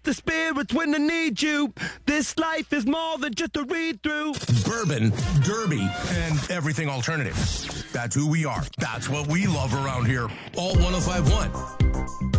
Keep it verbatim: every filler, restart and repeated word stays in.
the spirits when I need you. This life is more than just a read-through. Bourbon, Derby, and everything alternative. That's who we are. That's what we love around here. All one oh five point one.